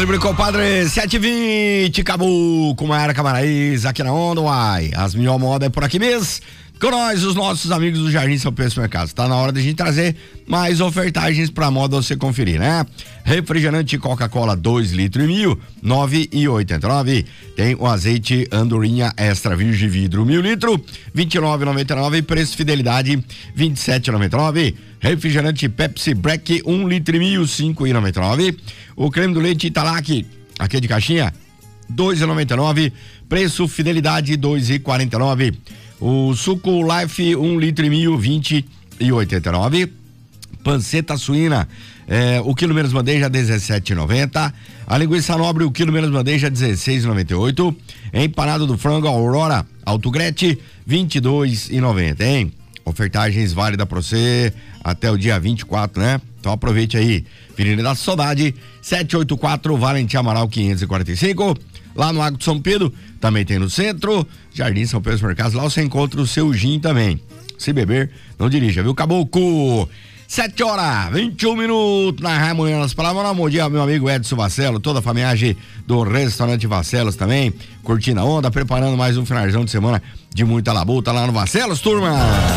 Livre, compadre, 7h20, acabou com Maiara Camaraíza aqui na Onda, uai. As melhores modas é por aqui mesmo. Com nós, os nossos amigos do Jardim São Pedro Supermercados. Tá na hora de a gente trazer mais ofertagens pra moda você conferir, né? Refrigerante Coca-Cola 2 litros e meio, 9,89. Tem o azeite Andorinha Extra Virgem Vidro 1000 litros, 29,99. Preço fidelidade 27,99. Refrigerante Pepsi Black 1 litro e meio, 5,99. O creme do leite Italac, aqui de caixinha, 2,99. Preço fidelidade 2,49. O suco Life 1 litro e meio, 20,89. Panceta suína, o quilo menos bandeja 17,90. A linguiça nobre, o quilo menos bandeja 16,98. Empanado do frango Aurora Autogrete 22,90, hein? Ofertagens válidas pra você até o dia 24, né? Então aproveite aí. Avenida da Saudade, 784, Valentim Amaral 545. Lá no Água de São Pedro, também tem no centro, Jardim São Pedro Supermercados, lá você encontra o seu gin também. Se beber, não dirija, viu, Caboclo? 7h21 na Rádio Mulher das Palavras. Bom dia, meu amigo Edson Vascello, toda a família do restaurante Vascellos também, curtindo a onda, preparando mais um finalzão de semana de muita labuta lá no Vascellos, turma.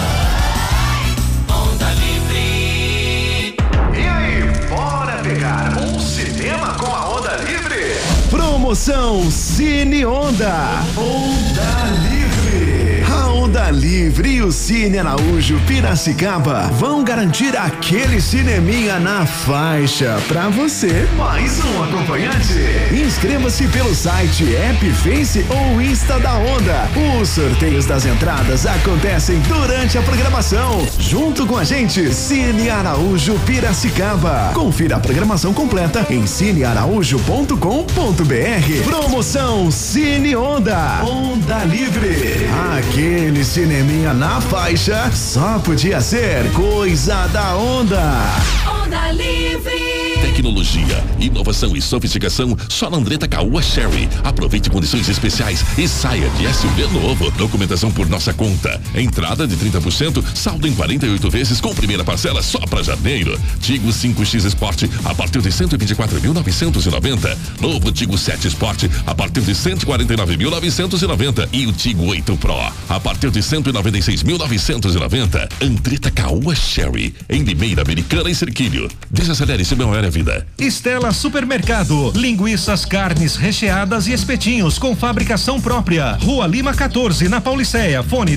Onda Livre. E aí, bora pegar um cinema com a Onda Livre? Promoção Cine Onda. Onda Livre. A Onda Livre e o Cine Araújo Piracicaba vão garantir aquele cineminha na faixa pra você. Mais um acompanhante. Inscreva-se pelo site, app, Face ou Insta da Onda. Os sorteios das entradas acontecem durante a programação. Junto com a gente, Cine Araújo Piracicaba. Confira a programação completa em cinearaújo.com.br. Promoção Cine Onda. Onda Livre. Aquele cineminha na faixa só podia ser coisa da Onda. Onda Livre. Tecnologia, inovação e sofisticação só na Andretta Caoa Sherry. Aproveite condições especiais e saia de SUV novo. Documentação por nossa conta. Entrada de 30%, saldo em 48 vezes com primeira parcela só para janeiro. Tigo 5X Sport a partir de 124.990. Novo Tigo 7 Sport a partir de 149.990 e o Tigo 8 Pro a partir de 196.990. Andretta Caoa Sherry em Limeira, Americana e Cerquilho. Desacelere se não era a vida. Estela Supermercado, linguiças, carnes recheadas e espetinhos com fabricação própria. Rua Lima 14, na Pauliceia. Fone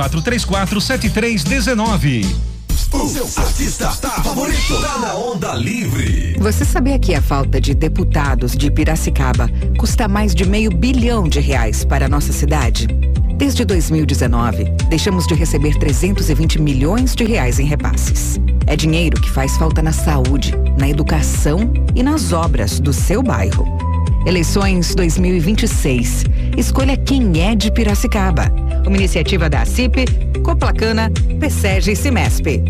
3434-7319. O seu artista favorito tá na Onda Livre. Você sabia que a falta de deputados de Piracicaba custa mais de R$500 bilhão para a nossa cidade? Desde 2019, deixamos de receber R$320 milhões em repasses. É dinheiro que faz falta na saúde, na educação e nas obras do seu bairro. Eleições 2026. Escolha quem é de Piracicaba. Uma iniciativa da CIP, Coplacana, PSEG e Cimesp.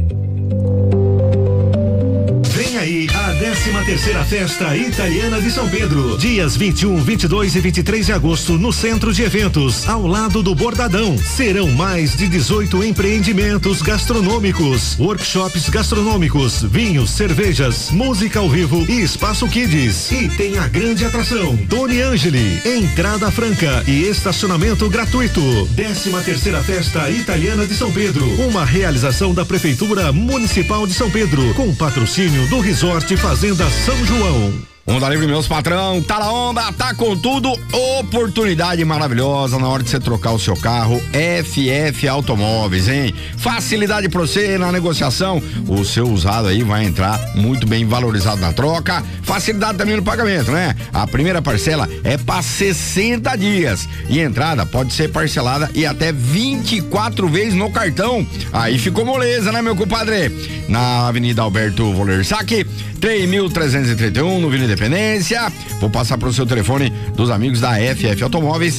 Vem aí a 13ª Festa Italiana de São Pedro. Dias 21, 22 e 23 de agosto no Centro de Eventos, ao lado do Bordadão. Serão mais de 18 empreendimentos gastronômicos, workshops gastronômicos, vinhos, cervejas, música ao vivo e espaço kids. E tem a grande atração Tony Angeli, entrada franca e estacionamento gratuito. 13ª Festa Italiana de São Pedro, uma realização da Prefeitura Municipal de São Pedro, com patrocínio do Resort Fazenda São João. Onda Livre, meus patrão, tá na onda, tá com tudo, oportunidade maravilhosa na hora de você trocar o seu carro, FF Automóveis, hein? Facilidade pra você na negociação, o seu usado aí vai entrar muito bem valorizado na troca, facilidade também no pagamento, né? A primeira parcela é pra 60 dias e a entrada pode ser parcelada e até 24 vezes no cartão, aí ficou moleza, né, meu compadre? Na Avenida Alberto Volersac, 3.331, no Vila Independência. Vou passar pro seu telefone dos amigos da FF Automóveis,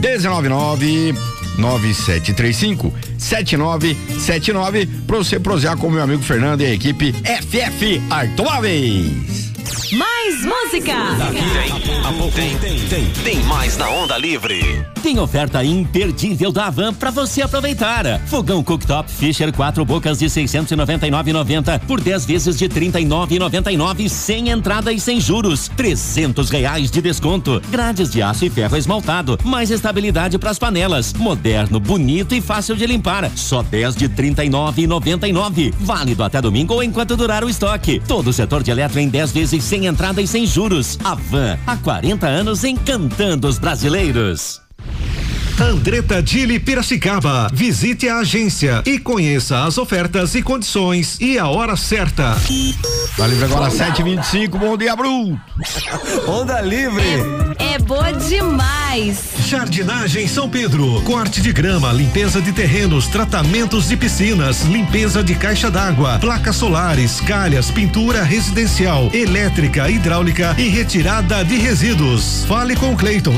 199-9735-7979, pra você prosear com o meu amigo Fernando e a equipe FF Automóveis. Mais música! Daqui a pouco tem mais na Onda Livre. Tem oferta imperdível da Havan pra você aproveitar. Fogão cooktop Fisher 4 bocas de 699,90 por 10 vezes de 39,99 sem entrada e sem juros. R$300 de desconto. Grades de aço e ferro esmaltado. Mais estabilidade pras panelas. Moderno, bonito e fácil de limpar. Só 10 de R$39,99. Válido até domingo ou enquanto durar o estoque. Todo o setor de eletro em 10 vezes sem entrada e sem juros. Havan, há 40 anos encantando os brasileiros. Andretta Dili Piracicaba. Visite a agência e conheça as ofertas e condições e a hora certa. Tá livre agora 7h25, bom dia, Bruto. Onda Livre. É boa demais. Jardinagem São Pedro. Corte de grama, limpeza de terrenos, tratamentos de piscinas, limpeza de caixa d'água, placas solares, calhas, pintura residencial, elétrica, hidráulica e retirada de resíduos. Fale com Cleiton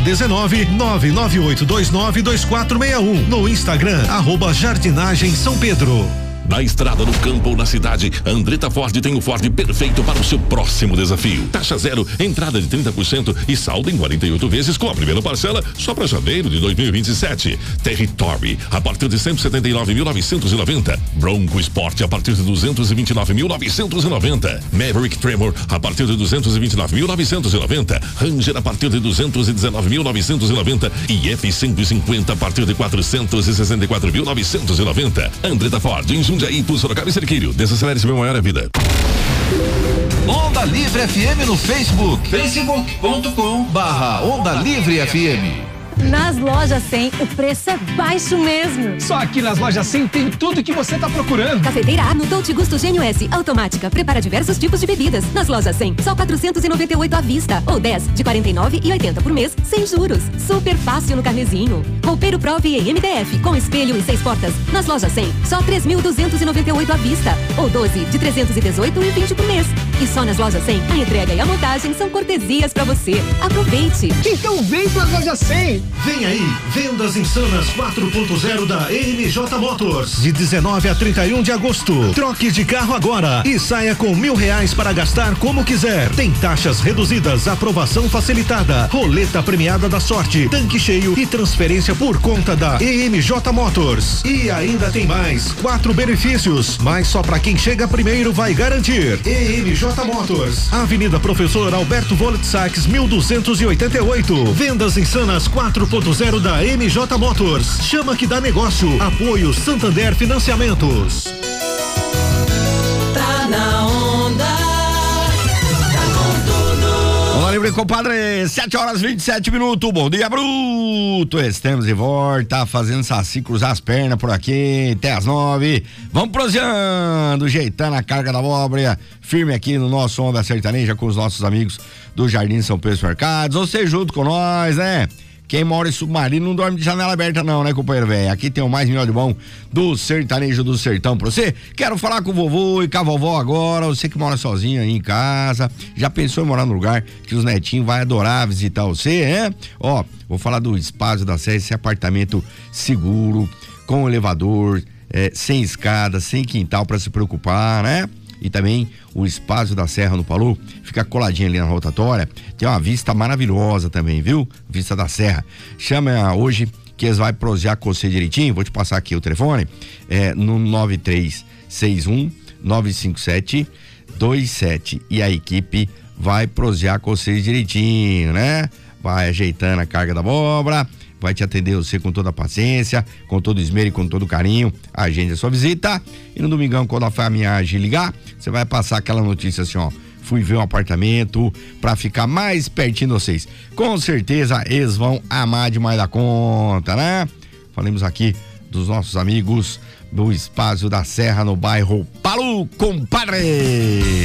19/998292461 no Instagram @Jardinagem São Pedro. Na estrada, no campo ou na cidade, a Andretta Ford tem o Ford perfeito para o seu próximo desafio. Taxa zero, entrada de 30% e saldo em 48 vezes com a primeira parcela só para janeiro de 2027. Territory, a partir de 179.990. Bronco Sport, a partir de 229.990. Maverick Tremor, a partir de 229.990. Ranger, a partir de 219.990. E F-150, a partir de 464.990. Andretta Ford, em Jundiaí, Sorocaba e Cerquilho. Desacelere-se, meu maior é vida. Onda Livre FM no Facebook. facebook.com/Onda Livre FM. Nas lojas 100, o preço é baixo mesmo. Só aqui nas lojas 100 tem tudo que você tá procurando. Cafeteira A no Dolce Gusto Gênio S, automática, prepara diversos tipos de bebidas. Nas lojas 100, só 498 à vista, ou 10 de 49,80 por mês, sem juros. Super fácil no carnezinho. Roupeiro Prove em MDF, com espelho e 6 portas. Nas lojas 100, só 3.298 à vista, ou 12 de 318,20 por mês. E só nas lojas 100, a entrega e a montagem são cortesias pra você. Aproveite. Então vem pra loja 100. Vem aí, Vendas Insanas 4.0 da EMJ Motors, de 19 a 31 de agosto. Troque de carro agora e saia com R$1.000 para gastar como quiser. Tem taxas reduzidas, aprovação facilitada, roleta premiada da sorte, tanque cheio e transferência por conta da EMJ Motors. E ainda tem mais 4 benefícios, mas só para quem chega primeiro vai garantir. EMJ Motors, Avenida Professor Alberto Volet Sachs, 1288. Vendas Insanas 4.0 da MJ Motors. Chama que dá negócio. Apoio Santander Financiamentos. Tá na onda. Tá com tudo. Olá, livre, compadre. 7h27. Bom dia, Bruto. Estamos de volta, fazendo saci, cruzar as pernas por aqui, até as 9. Vamos prosseando, ajeitando a carga da abóbora, firme aqui no nosso Onda Sertaneja com os nossos amigos do Jardim São Pedro Supermercados. Você junto com nós, né? Quem mora em submarino não dorme de janela aberta não, né, companheiro velho? Aqui tem o mais melhor de bom do sertanejo do sertão pra você. Quero falar com o vovô e com a vovó agora, você que mora sozinho aí em casa, já pensou em morar num lugar que os netinhos vai adorar visitar você, né? Ó, vou falar do Espaço da Serra, esse apartamento seguro, com elevador, sem escada, sem quintal pra se preocupar, né? E também o Espaço da Serra no Palu, fica coladinho ali na rotatória, tem uma vista maravilhosa também, viu? Vista da Serra. Chama hoje que eles vão prosear com você direitinho, vou te passar aqui o telefone, no 9361-957-27 e a equipe vai prosear com vocês direitinho, né? Vai ajeitando a carga da abóbora, vai te atender você com toda a paciência, com todo o esmero e com todo o carinho. Agende a sua visita e no domingão, quando a família ligar, você vai passar aquela notícia assim, ó: fui ver um apartamento pra ficar mais pertinho de vocês. Com certeza eles vão amar demais da conta, né? Falamos aqui dos nossos amigos do Espaço da Serra no bairro Palu, compadre.